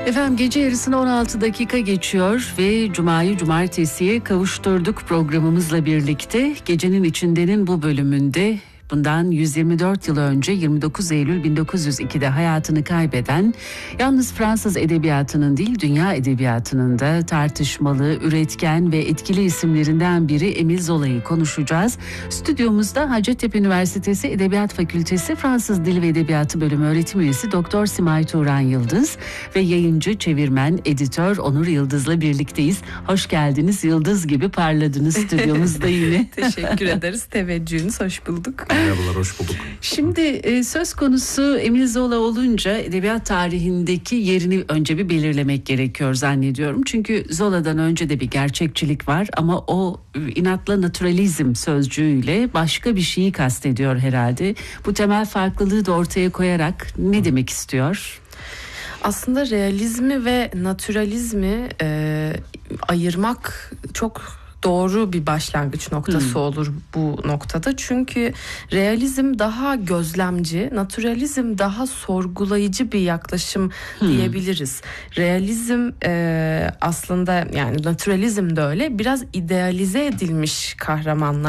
Efendim gece yarısına 16 dakika geçiyor ve Cuma'yı Cumartesi'ye kavuşturduk programımızla birlikte. Gecenin içindenin bu bölümünde bundan 124 yıl önce 29 Eylül 1902'de hayatını kaybeden, yalnız Fransız edebiyatının değil dünya edebiyatının da tartışmalı, üretken ve etkili isimlerinden biri Émile Zola'yı konuşacağız. Stüdyomuzda Hacettepe Üniversitesi Edebiyat Fakültesi Fransız Dili ve Edebiyatı Bölümü öğretim üyesi Doktor Simay Turan Yıldız ve yayıncı, çevirmen, editör Onur Yıldız'la birlikteyiz. Hoş geldiniz, yıldız gibi parladınız stüdyomuzda yine. Teşekkür ederiz, teveccühünüz, hoş bulduk. Merhabalar, hoş bulduk. Şimdi söz konusu Émile Zola olunca edebiyat tarihindeki yerini önce bir belirlemek gerekiyor zannediyorum. Çünkü Zola'dan önce de bir gerçekçilik var ama o inatla naturalizm sözcüğüyle başka bir şeyi kastediyor herhalde. Bu temel farklılığı da ortaya koyarak ne demek istiyor? Aslında realizmi ve naturalizmi ayırmak çok doğru bir başlangıç noktası olur bu noktada. Çünkü realizm daha gözlemci, naturalizm daha sorgulayıcı bir yaklaşım diyebiliriz. Realizm aslında, yani naturalizm de öyle, biraz idealize edilmiş kahramanlar